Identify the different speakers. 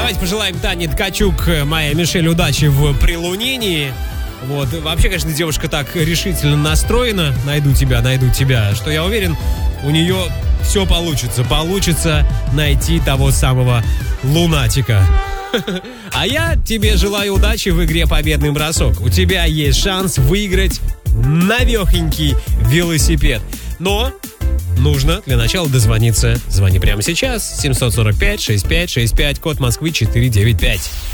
Speaker 1: Давайте пожелаем Тане Ткачук, моя Мишель, удачи в прилунении. Вот. Вообще, конечно, девушка так решительно настроена. Найду тебя, что я уверен, у нее все получится. Получится найти того самого лунатика. А я тебе желаю удачи в игре «Победный бросок». У тебя есть шанс выиграть навехонький велосипед. Но нужно для начала дозвониться. Звони прямо сейчас. 745-6565, код Москвы 495.